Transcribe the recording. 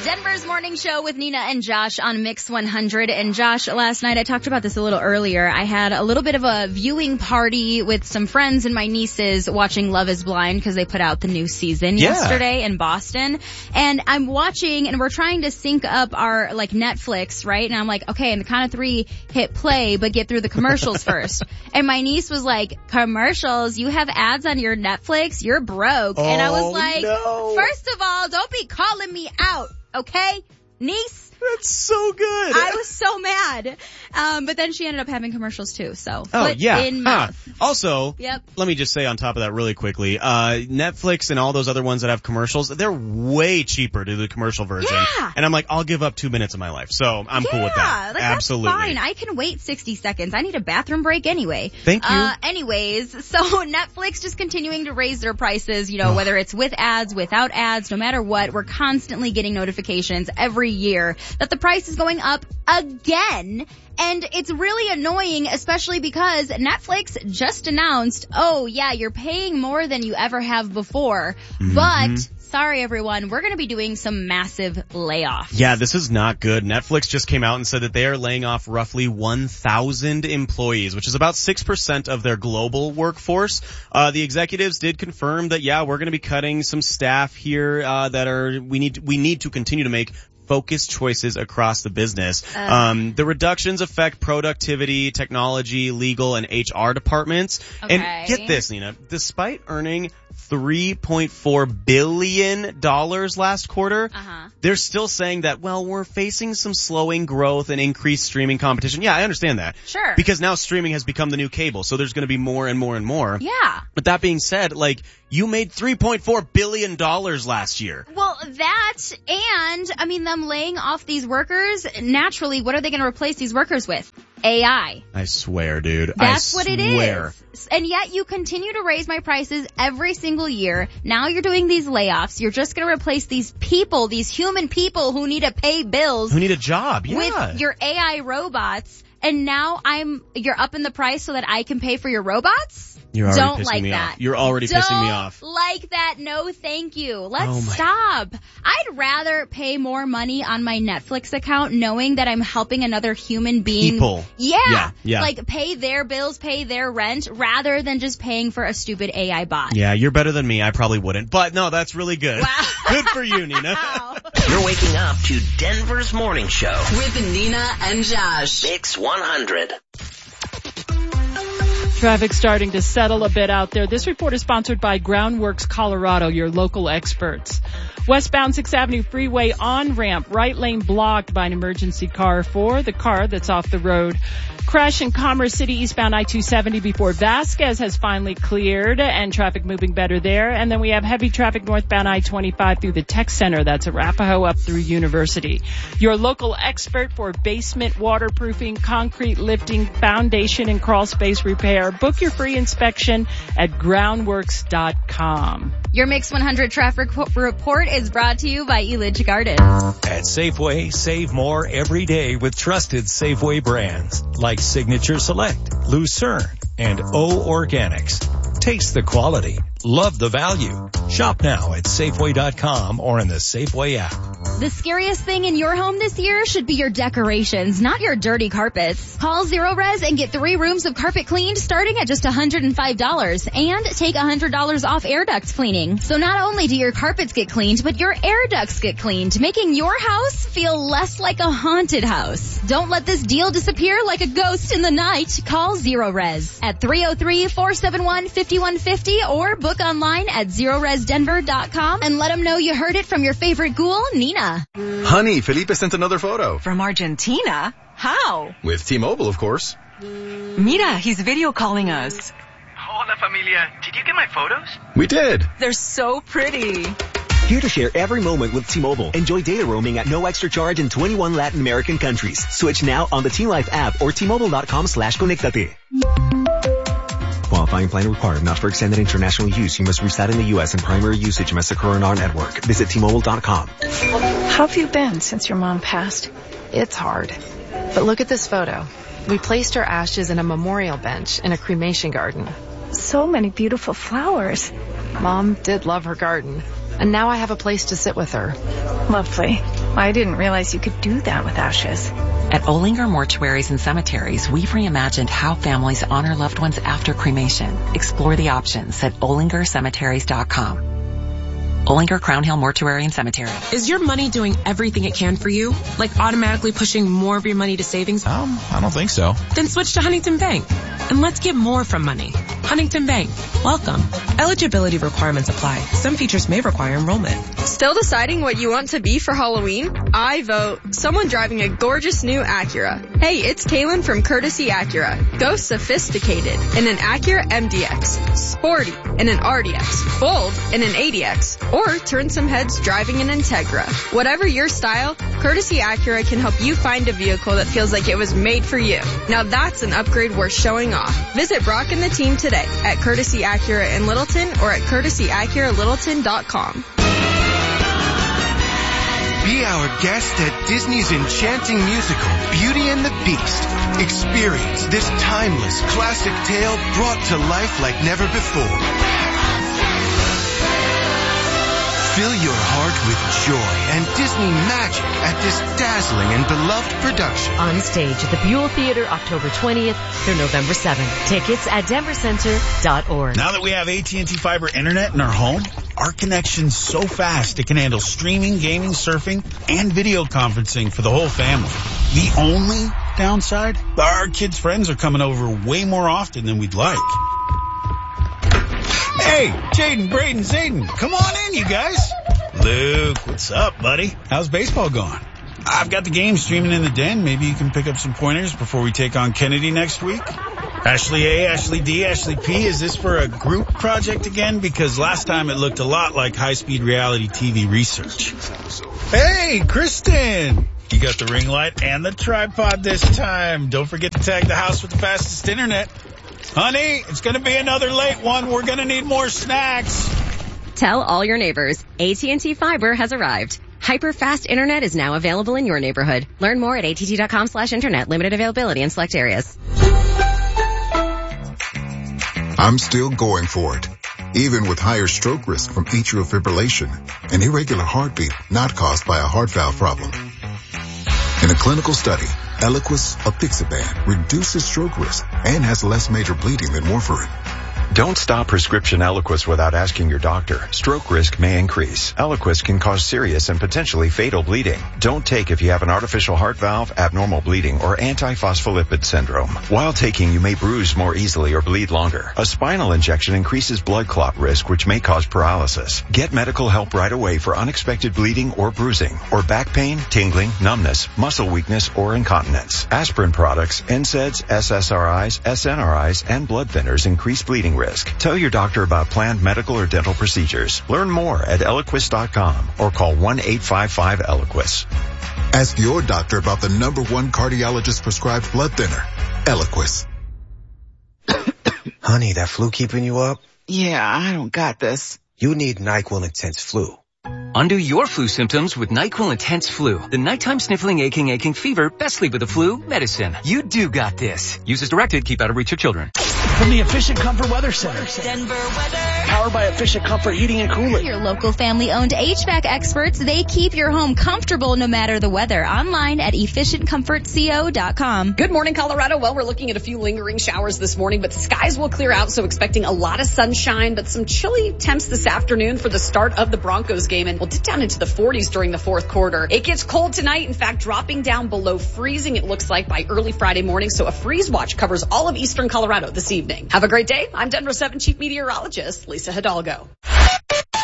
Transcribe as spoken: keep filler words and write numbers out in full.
Denver's Morning Show with Nina and Josh on Mix one hundred. And Josh, last night, I talked about this a little earlier. I had a little bit of a viewing party with some friends and my nieces watching Love is Blind because they put out the new season yeah. yesterday in Boston. And I'm watching and we're trying to sync up our like Netflix, right? And I'm like, okay, in the count of three, hit play, but get through the commercials first. And my niece was like, commercials? You have ads on your Netflix? You're broke. Oh, and I was like, no. First of all, don't be calling me out. Okay, niece? That's so good. I was so mad. Um, but then she ended up having commercials too, so. Oh, foot yeah. in Huh. mouth. Also, Yep. let me just say on top of that really quickly, uh, Netflix and all those other ones that have commercials, they're way cheaper to the commercial version. Yeah. And I'm like, I'll give up two minutes of my life. So I'm yeah, cool with that. like, Absolutely. That's fine. I can wait sixty seconds. I need a bathroom break anyway. Thank you. Uh, anyways, so Netflix just continuing to raise their prices, you know, whether it's with ads, without ads, no matter what, we're constantly getting notifications every year that the price is going up again. And it's really annoying, especially because Netflix just announced, oh yeah, you're paying more than you ever have before. Mm-hmm. But sorry everyone, we're going to be doing some massive layoffs. Yeah, this is not good. Netflix just came out and said that they are laying off roughly one thousand employees, which is about six percent of their global workforce. Uh, the executives did confirm that, yeah, we're going to be cutting some staff here, uh, that are, we need, we need to continue to make focused choices across the business. Uh, um, the reductions affect productivity, technology, legal, and H R departments. Okay. And get this, Nina, despite earning three point four billion dollars last quarter, uh-huh. they're still saying that, well, we're facing some slowing growth and increased streaming competition. Yeah, I understand that. Sure. Because now streaming has become the new cable, so there's going to be more and more and more. Yeah. But that being said, like, you made three point four billion dollars last year. Well, that and, I mean, them laying off these workers, naturally, what are they going to replace these workers with? A I. I swear, dude. That's I what it swear. is. And yet you continue to raise my prices every single year. Now you're doing these layoffs. You're just going to replace these people, these human people who need to pay bills. Who need a job, yeah. With your A I robots. And now I'm, you're up in the price so that I can pay for your robots? You're already Don't pissing like me that. off. You're already Don't pissing me off. like that. No, thank you. Let's oh stop. I'd rather pay more money on my Netflix account knowing that I'm helping another human being. People. Yeah. Yeah, yeah. Like pay their bills, pay their rent, rather than just paying for a stupid A I bot. Yeah, you're better than me. I probably wouldn't. But no, that's really good. Wow. Good for you, Nina. Wow. You're waking up to Denver's Morning Show with Nina and Josh. Mix one hundred. Traffic starting to settle a bit out there. This report is sponsored by Groundworks Colorado, your local experts. Westbound sixth Avenue Freeway on-ramp, right lane blocked by an emergency car for the car that's off the road. Crash in Commerce City eastbound I two seventy before Vasquez has finally cleared and traffic moving better there. And then we have heavy traffic northbound I twenty-five through the Tech Center. That's Arapahoe up through University. Your local expert for basement waterproofing, concrete lifting, foundation and crawl space repair. Book your free inspection at groundworks dot com. Your Mix one hundred traffic report is brought to you by Elitch Gardens. At Safeway, save more every day with trusted Safeway brands like Signature Select, Lucerne, and O Organics. Taste the quality. Love the value. Shop now at Safeway dot com or in the Safeway app. The scariest thing in your home this year should be your decorations, not your dirty carpets. Call Zero Res and get three rooms of carpet cleaned starting at just one hundred five dollars and take one hundred dollars off air duct cleaning. So not only do your carpets get cleaned, but your air ducts get cleaned, making your house feel less like a haunted house. Don't let this deal disappear like a ghost in the night. Call Zero Res at three oh three, four seven one, five one five oh or book online at zero res denver dot com and let them know you heard it from your favorite ghoul, Nina. Honey, Felipe sent another photo. From Argentina? How? With T-Mobile, of course. Mira, he's video calling us. Hola, familia. Did you get my photos? We did. They're so pretty. Here to share every moment with T-Mobile. Enjoy data roaming at no extra charge in twenty-one Latin American countries. Switch now on the T-Life app or T-Mobile dot com slash conectate. Qualifying plan required. Not for extended international use. You must reside in the U S and primary usage must occur on our network. Visit T Mobile dot com. How have you been since your mom passed? It's hard. But look at this photo. We placed her ashes in a memorial bench in a cremation garden. So many beautiful flowers. Mom did love her garden. And now I have a place to sit with her. Lovely. I didn't realize you could do that with ashes. At Olinger Mortuaries and Cemeteries, we've reimagined how families honor loved ones after cremation. Explore the options at Olinger Cemeteries dot com. Olinger Crown Hill Mortuary and Cemetery. Is your money doing everything it can for you? Like automatically pushing more of your money to savings? Um, I don't think so. Then switch to Huntington Bank. And let's get more from money. Huntington Bank. Welcome. Eligibility requirements apply. Some features may require enrollment. Still deciding what you want to be for Halloween? I vote someone driving a gorgeous new Acura. Hey, it's Kaylin from Courtesy Acura. Go sophisticated in an Acura M D X, sporty in an R D X, bold in an A D X, or turn some heads driving an Integra. Whatever your style, Courtesy Acura can help you find a vehicle that feels like it was made for you. Now that's an upgrade worth showing off. Visit Brock and the team today at Courtesy Acura in Littleton or at courtesy acura littleton dot com. Be our guest at Disney's enchanting musical, Beauty and the Beast. Experience this timeless classic tale brought to life like never before. Fill your heart with joy and Disney magic at this dazzling and beloved production. On stage at the Buell Theater, October twentieth through November seventh. Tickets at denver center dot org. Now that we have A T and T Fiber Internet in our home, our connection's so fast it can handle streaming, gaming, surfing, and video conferencing for the whole family. The only downside? Our kids' friends are coming over way more often than we'd like. Hey, Jaden, Braden, Zayden, come on in, you guys. Luke, what's up, buddy? How's baseball going? I've got the game streaming in the den. Maybe you can pick up some pointers before we take on Kennedy next week. Ashley A, Ashley D, Ashley P, is this for a group project again? Because last time it looked a lot like high-speed reality T V research. Hey, Kristen! You got the ring light and the tripod this time. Don't forget to tag the house with the fastest internet. Honey, it's going to be another late one. We're going to need more snacks. Tell all your neighbors, A T and T Fiber has arrived. Hyper-fast internet is now available in your neighborhood. Learn more at A T T dot com slash internet. Limited availability in select areas. I'm still going for it, even with higher stroke risk from atrial fibrillation, an irregular heartbeat not caused by a heart valve problem. In a clinical study, Eliquis apixaban reduces stroke risk and has less major bleeding than warfarin. Don't stop prescription Eliquis without asking your doctor. Stroke risk may increase. Eliquis can cause serious and potentially fatal bleeding. Don't take if you have an artificial heart valve, abnormal bleeding, or antiphospholipid syndrome. While taking, you may bruise more easily or bleed longer. A spinal injection increases blood clot risk, which may cause paralysis. Get medical help right away for unexpected bleeding or bruising, or back pain, tingling, numbness, muscle weakness, or incontinence. Aspirin products, N SAIDs, S S R Is, S N R Is, and blood thinners increase bleeding risk. Tell your doctor about planned medical or dental procedures. Learn more at eliquis dot com or call one eight five five Eliquis. Ask your doctor about the number one cardiologist prescribed blood thinner, Eliquis. Honey, that flu keeping you up? Yeah, I don't got this. You need NyQuil Intense Flu. Undo your flu symptoms with NyQuil Intense Flu. The nighttime sniffling, aching, aching fever, best sleep with the flu medicine. You do got this. Use as directed. Keep out of reach of children. From the Efficient Comfort Weather Center. Denver weather. Powered by Efficient Comfort Heating and Cooling. Your local family-owned H V A C experts, they keep your home comfortable no matter the weather. Online at efficient comfort co dot com. Good morning, Colorado. Well, we're looking at a few lingering showers this morning, but skies will clear out, so expecting a lot of sunshine, but some chilly temps this afternoon for the start of the Broncos game, and we'll dip down into the forties during the fourth quarter. It gets cold tonight, in fact, dropping down below freezing, it looks like, by early Friday morning, so a freeze watch covers all of eastern Colorado this evening. Have a great day. I'm Denver seven Chief Meteorologist Lisa Hidalgo.